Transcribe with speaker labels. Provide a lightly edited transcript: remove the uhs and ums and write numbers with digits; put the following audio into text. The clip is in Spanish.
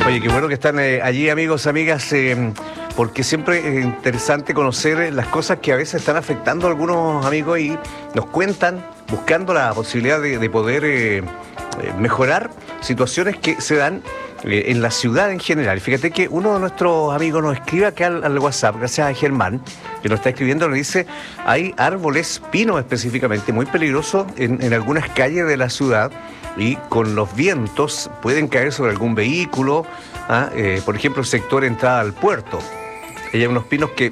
Speaker 1: Oye, qué bueno que están allí, amigos, amigas, porque siempre es interesante conocer las cosas que a veces están afectando a algunos amigos y nos cuentan, buscando la posibilidad de poder mejorar situaciones que se dan en la ciudad en general. Fíjate que uno de nuestros amigos nos escribe acá al WhatsApp, gracias a Germán, que nos está escribiendo, nos dice, hay árboles pinos específicamente muy peligrosos en algunas calles de la ciudad, y con los vientos pueden caer sobre algún vehículo, por ejemplo, el sector entrada al puerto. Hay unos pinos que